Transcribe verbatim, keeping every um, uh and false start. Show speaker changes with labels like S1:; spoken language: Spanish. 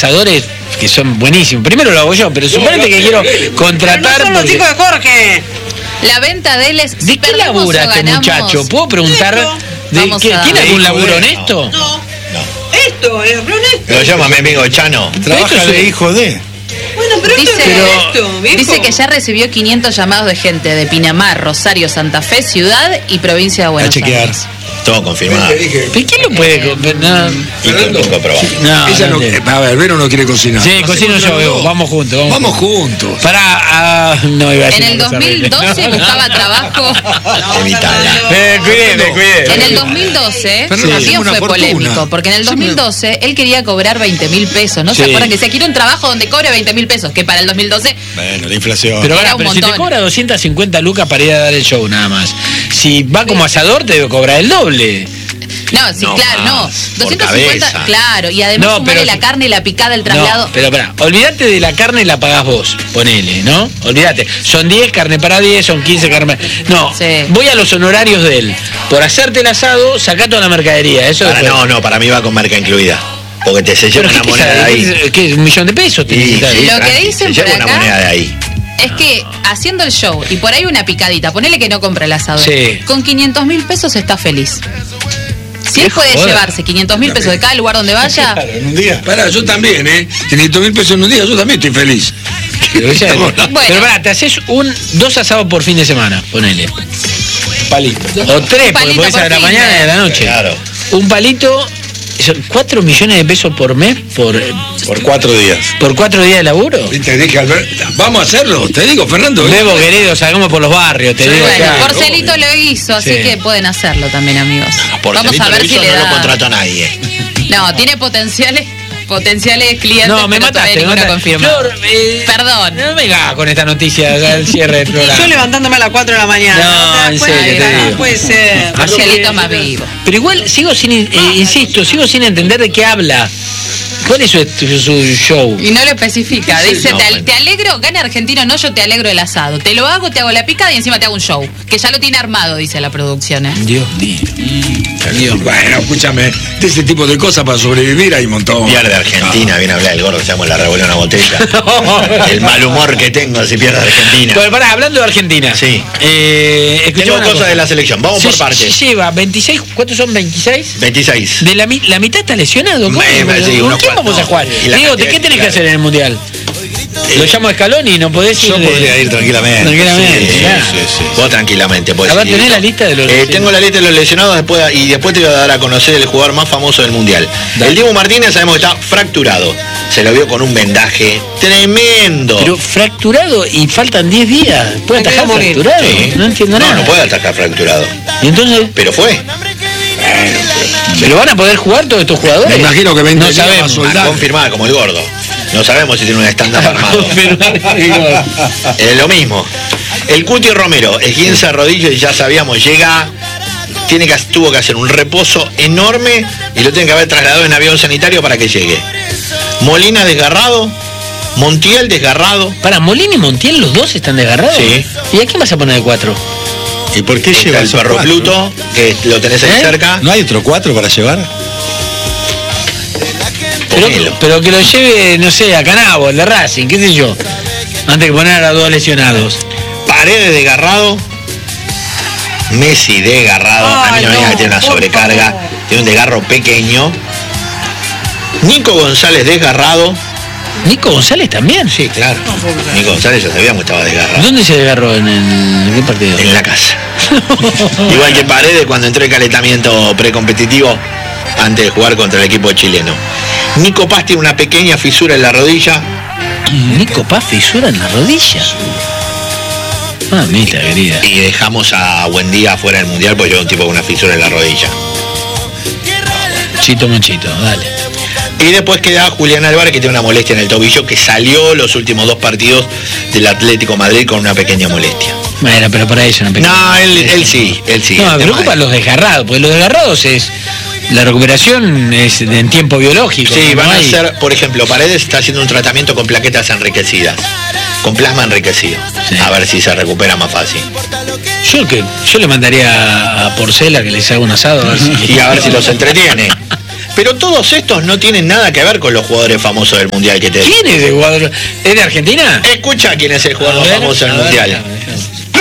S1: asadores que son buenísimos. Primero lo hago yo, pero suponete que quiero contratar...
S2: Pero no son los
S1: porque...
S2: chicos de Jorge.
S3: La venta de él es...
S1: ¿De qué labura este muchacho? ¿Puedo preguntar? ¿De qué, ¿Tiene algún laburo honesto?
S2: No. no. Esto es honesto.
S4: Lo llama mi amigo Chano.
S5: Trabaja de hijo de...
S2: Bueno, pero
S3: dice,
S2: esto es honesto, viejo.
S3: Dice que ya recibió quinientos llamados de gente de Pinamar, Rosario, Santa Fe, Ciudad y provincia de Buenos Aires.
S4: Todo confirmado.
S1: ¿Pero quién lo puede comer? No.
S5: No, Ella no, no, a ver, Vero no quiere cocinar.
S1: Sí, cocino yo, Vero. Vamos juntos. Vamos,
S5: vamos juntos.
S1: Para. Uh, no iba a decir.
S3: En el dos mil doce buscaba trabajo.
S1: Me cuidé, me cuidé.
S3: En el dos mil doce
S5: sí.
S3: también fue polémico, porque en el dos mil doce él quería cobrar veinte mil pesos. ¿No sí. se acuerdan que decía, quiero un trabajo donde cobre veinte mil pesos? Que para el dos mil doce.
S4: Bueno, la inflación.
S1: Pero,
S3: era
S1: ahora,
S3: un
S1: pero
S3: montón.
S1: Si te cobra doscientas cincuenta lucas para ir a dar el show, nada más. Si va como asador, te debe cobrar el doble.
S3: No, sí,
S4: no
S3: claro,
S4: más,
S3: no. doscientos cincuenta, claro. Y además
S1: no,
S3: sumarle
S1: pero,
S3: la carne, la picada, el traslado.
S1: No, pero pará, olvídate de la carne, la pagás vos, ponele, ¿no? Olvídate. Son diez, carne para diez, son quince, carne para... No, sí. Voy a los honorarios de él. Por hacerte el asado, sacá toda la mercadería. Eso
S4: para, no, no, para mí va con marca incluida. Porque te se lleva una moneda de ahí.
S1: ¿Qué? ¿Un millón de pesos?
S4: Sí, sí,
S3: lo que dicen
S4: se
S3: por
S4: lleva
S3: acá
S4: una moneda de ahí.
S3: es que haciendo el show y por ahí una picadita, ponele que no compra el asado.
S1: Sí.
S3: Con quinientos mil pesos está feliz. Si él puede joder. llevarse quinientos mil pesos de cada lugar donde vaya.
S5: Claro, en un día. Pará, yo también, ¿eh? quinientos mil pesos en un día, yo también estoy feliz.
S1: Pero, ya, bueno. pero pará, te haces un, dos asados por fin de semana, ponele. Palito. O tres, porque podés a la mañana y a la noche.
S4: Claro.
S1: Un palito, son cuatro millones de pesos por mes por,
S4: por cuatro días.
S1: ¿Por cuatro días de laburo?
S5: Te dije, Albert, vamos a hacerlo, te digo, Fernando.
S1: Bebo, querido, salgamos por los barrios, te sí, digo.
S3: Bueno, claro. Porcelito lo hizo, así sí. que pueden hacerlo también, amigos.
S4: Porcelito
S3: vamos a ver
S4: lo hizo,
S3: si le
S4: no
S3: da...
S4: lo contrató a nadie.
S3: No, tiene potenciales... potenciales clientes,
S1: no, me
S3: pero
S1: mataste, me mataste.
S3: Flor, eh, Perdón.
S1: No me hagas con esta noticia al cierre del programa.
S2: Yo levantándome a las cuatro de la mañana.
S1: No, en serio, te digo.
S2: No puede ser.
S3: Marcelito más vivo.
S1: Pero igual sigo sin, eh, insisto, sigo sin entender de qué habla. ¿Cuál es su, su show?
S3: Y no lo especifica. Dice,
S4: no,
S3: te,
S4: bueno.
S3: te alegro, gana Argentino, no, yo te alegro el asado. Te lo hago, te hago la picada y encima te hago un show. Que ya lo tiene armado, dice la producción, ¿eh?
S1: Dios mío.
S5: Dios. Bueno, escúchame, de ese tipo de cosas para sobrevivir hay un montón.
S4: Pierde Argentina, viene a hablar el gordo, que se llama la revolvió una botella. El mal humor que tengo si pierde Argentina.
S1: Bueno, pará, hablando de Argentina.
S4: Sí.
S1: Eh,
S4: Tengo cosas cosa. de la selección, vamos
S1: se,
S4: por partes.
S1: Se lleva veintiséis, ¿cuántos son? ¿veintiséis?
S4: veintiséis.
S1: De la, la mitad está lesionado. ¿Cómo?
S4: Me, me, sí,
S1: ¿Con quién vamos no, a jugar? Diego, ¿de qué tenés que hacer en el Mundial? Eh, Lo llamo a Scaloni y no podés ir.
S4: Yo de... podría ir tranquilamente.
S1: Tranquilamente,
S4: sí,
S1: claro.
S4: sí, sí, sí. Vos tranquilamente podés
S1: ir. A ver, ¿tenés
S4: ir.
S1: la lista de los
S4: lesionados? Eh, tengo la lista de los lesionados después, y después te voy a dar a conocer el jugador más famoso del Mundial. Dale. El Diego Martínez sabemos que está fracturado. Se lo vio con un vendaje tremendo.
S1: Pero fracturado y faltan diez días. ¿Puede atajar fracturado?
S4: Sí.
S1: No entiendo
S4: no,
S1: nada.
S4: No, no puede atacar fracturado.
S1: ¿Y entonces?
S4: Pero fue.
S1: ¿Pero van a poder jugar todos estos jugadores?
S5: Me imagino que
S1: no sabemos.
S4: A confirmar, como el gordo. No sabemos si tiene un estándar armado. Es lo mismo. El Cuti Romero, esguince de rodilla y ya sabíamos, llega, tiene que, tuvo que hacer un reposo enorme y lo tienen que haber trasladado en avión sanitario para que llegue. Molina desgarrado, Montiel desgarrado.
S1: Para, Molina y Montiel, los dos están desgarrados.
S4: Sí.
S1: ¿Y a quién vas a poner de cuatro?
S5: ¿Y por qué lleva
S4: el perro cuatro? Pluto, que lo tenés ahí ¿Eh? cerca?
S5: ¿No hay otro cuatro para llevar?
S1: Pero, pero que lo lleve, no sé, a Canabo, el de Racing, qué sé yo. Antes que poner a los dos lesionados.
S4: Paredes desgarrado. Messi desgarrado. Ay, a mí no me diga que tiene una sobrecarga. Favor. Tiene un desgarro pequeño. Nico González desgarrado.
S1: ¿Nico González también?
S4: Sí, claro. Nico González ya sabíamos que estaba desgarrado.
S1: ¿Dónde se desgarró? ¿En, el, en qué partido?
S4: En la casa. Igual que Paredes cuando entró el calentamiento precompetitivo antes de jugar contra el equipo chileno. Nico Paz tiene una pequeña fisura en la rodilla.
S1: ¿Nico Paz fisura en la rodilla? Mamita querida.
S4: Y dejamos a Buendía fuera del Mundial porque lleva un tipo con una fisura en la rodilla.
S1: Chito Monchito, dale.
S4: Y después queda Julián Álvarez, que tiene una molestia en el tobillo, que salió los últimos dos partidos del Atlético Madrid con una pequeña molestia.
S1: Bueno, pero para eso una pequeña.
S4: No, él, él sí, él sí.
S1: No, me preocupan los desgarrados, porque los desgarrados es... La recuperación es en tiempo biológico.
S4: Sí,
S1: ¿no?
S4: van a
S1: hay...
S4: hacer, por ejemplo, Paredes está haciendo un tratamiento con plaquetas enriquecidas, con plasma enriquecido. Sí. A ver si se recupera más fácil.
S1: Yo que yo le mandaría a Porcela que les haga un asado. A ver si...
S4: Y a ver si los entretiene. Pero todos estos no tienen nada que ver con los jugadores famosos del Mundial que te...
S1: ¿Quién es el jugador? ¿Es de Argentina?
S4: Escucha quién es el jugador
S1: A ver,
S4: famoso del
S1: a ver,
S4: Mundial.
S1: a ver, a ver.